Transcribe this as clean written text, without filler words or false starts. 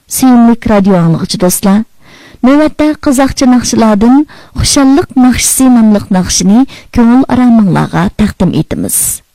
Sevimli radio anlıqçı dostlar. Növətdə Qazaqça naqşılardan Xuşalliq naqşısı namlıq naqşını köngül aramыңlarga təqdim etimiz.